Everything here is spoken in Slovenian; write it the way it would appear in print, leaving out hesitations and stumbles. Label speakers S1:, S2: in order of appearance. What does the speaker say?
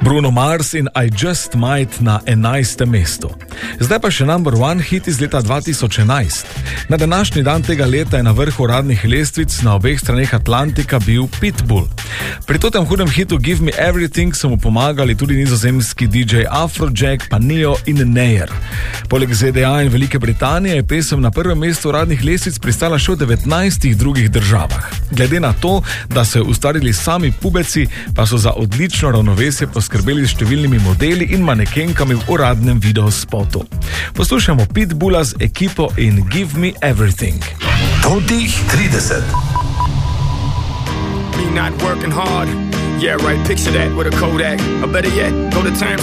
S1: Bruno Mars in I Just Might na 11. mestu. Zdaj pa še number one hit iz leta 2011. Na današnji dan tega leta je na vrhu uradnih lestvic na obeh straneh Atlantika bil Pitbull. Pri tem hudem hitu Give Me Everything so mu pomagali tudi nizozemski DJ Afrojack, pa Neo in Nayer. Poleg ZDA in Velike Britanije je pesem na prvem mestu uradnih lestvic pristala še v 19 drugih državah. Glede na to, da so jo ustvarili sami pubeci, pa so za odlično ravnovesje poskrbeli s številnimi modeli in manekenkami v uradnem videospotu. Poslušamo Pitbulla z ekipo in Give Me Everything.
S2: Totih 30.
S3: Me not working hard. Yeah, right, picture that with a Kodak. Or better yet, go to terms